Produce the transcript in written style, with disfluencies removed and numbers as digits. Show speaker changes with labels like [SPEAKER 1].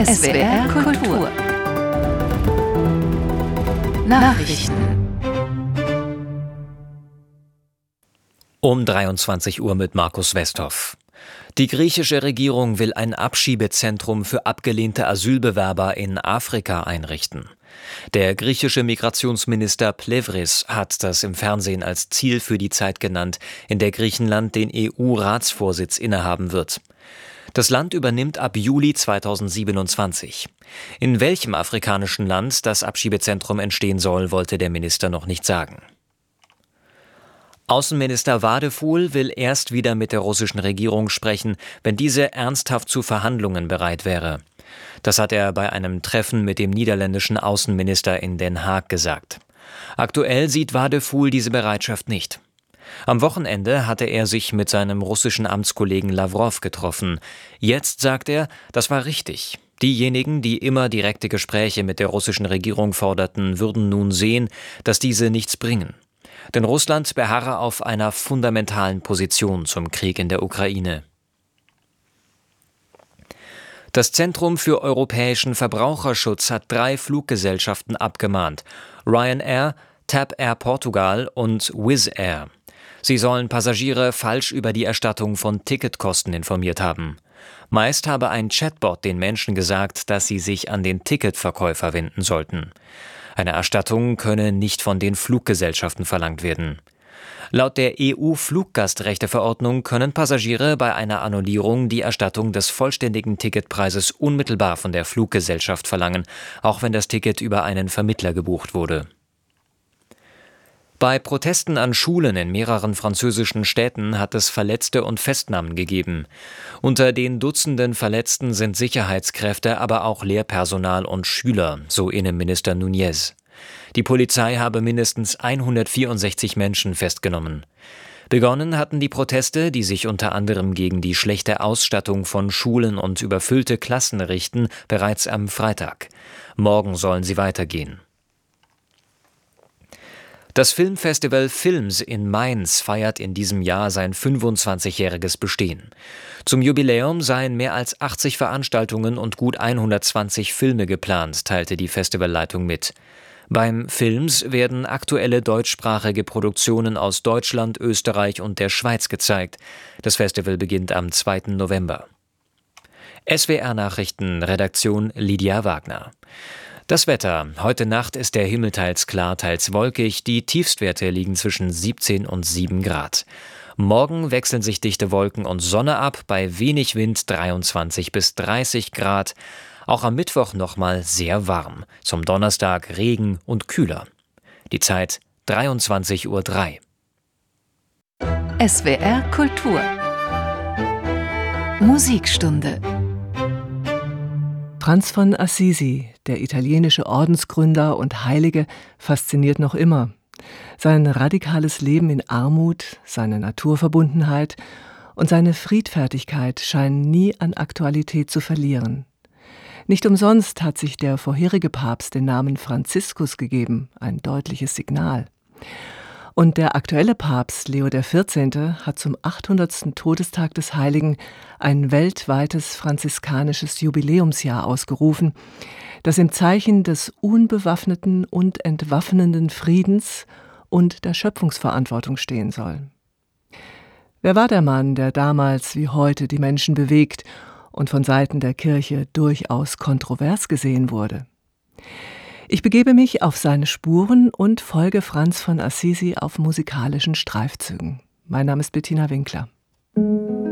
[SPEAKER 1] SWR Kultur. Nachrichten.
[SPEAKER 2] Um 23 Uhr mit Markus Westhoff. Die griechische Regierung will ein Abschiebezentrum für abgelehnte Asylbewerber in Afrika einrichten. Der griechische Migrationsminister Plevris hat das im Fernsehen als Ziel für die Zeit genannt, in der Griechenland den EU-Ratsvorsitz innehaben wird. Das Land übernimmt ab Juli 2027. In welchem afrikanischen Land das Abschiebezentrum entstehen soll, wollte der Minister noch nicht sagen. Außenminister Vadeful will erst wieder mit der russischen Regierung sprechen, wenn diese ernsthaft zu Verhandlungen bereit wäre. Das hat er bei einem Treffen mit dem niederländischen Außenminister in Den Haag gesagt. Aktuell sieht Vadeful diese Bereitschaft nicht. Am Wochenende hatte er sich mit seinem russischen Amtskollegen Lawrow getroffen. Jetzt sagt er, das war richtig. Diejenigen, die immer direkte Gespräche mit der russischen Regierung forderten, würden nun sehen, dass diese nichts bringen. Denn Russland beharre auf einer fundamentalen Position zum Krieg in der Ukraine. Das Zentrum für europäischen Verbraucherschutz hat 3 Fluggesellschaften abgemahnt: Ryanair, TAP Air Portugal und Wizz Air. Sie sollen Passagiere falsch über die Erstattung von Ticketkosten informiert haben. Meist habe ein Chatbot den Menschen gesagt, dass sie sich an den Ticketverkäufer wenden sollten. Eine Erstattung könne nicht von den Fluggesellschaften verlangt werden. Laut der EU-Fluggastrechteverordnung können Passagiere bei einer Annullierung die Erstattung des vollständigen Ticketpreises unmittelbar von der Fluggesellschaft verlangen, auch wenn das Ticket über einen Vermittler gebucht wurde. Bei Protesten an Schulen in mehreren französischen Städten hat es Verletzte und Festnahmen gegeben. Unter den Dutzenden Verletzten sind Sicherheitskräfte, aber auch Lehrpersonal und Schüler, so Innenminister Núñez. Die Polizei habe mindestens 164 Menschen festgenommen. Begonnen hatten die Proteste, die sich unter anderem gegen die schlechte Ausstattung von Schulen und überfüllte Klassen richten, bereits am Freitag. Morgen sollen sie weitergehen. Das Filmfestival Films in Mainz feiert in diesem Jahr sein 25-jähriges Bestehen. Zum Jubiläum seien mehr als 80 Veranstaltungen und gut 120 Filme geplant, teilte die Festivalleitung mit. Beim Films werden aktuelle deutschsprachige Produktionen aus Deutschland, Österreich und der Schweiz gezeigt. Das Festival beginnt am 2. November. SWR Nachrichten, Lydia Wagner. Das Wetter. Heute Nacht ist der Himmel teils klar, teils wolkig. Die Tiefstwerte liegen zwischen 17 und 7 Grad. Morgen wechseln sich dichte Wolken und Sonne ab, bei wenig Wind 23 bis 30 Grad. Auch am Mittwoch nochmal sehr warm. Zum Donnerstag Regen und kühler. Die Zeit 23:03 Uhr.
[SPEAKER 1] SWR Kultur. Musikstunde.
[SPEAKER 3] Franz von Assisi, der italienische Ordensgründer und Heilige, fasziniert noch immer. Sein radikales Leben in Armut, seine Naturverbundenheit und seine Friedfertigkeit scheinen nie an Aktualität zu verlieren. Nicht umsonst hat sich der vorherige Papst den Namen Franziskus gegeben, ein deutliches Signal. Und der aktuelle Papst Leo XIV. Hat zum 800. Todestag des Heiligen ein weltweites franziskanisches Jubiläumsjahr ausgerufen, das im Zeichen des unbewaffneten und entwaffnenden Friedens und der Schöpfungsverantwortung stehen soll. Wer war der Mann, der damals wie heute die Menschen bewegt und von Seiten der Kirche durchaus kontrovers gesehen wurde? Ich begebe mich auf seine Spuren und folge Franz von Assisi auf musikalischen Streifzügen. Mein Name ist Bettina Winkler.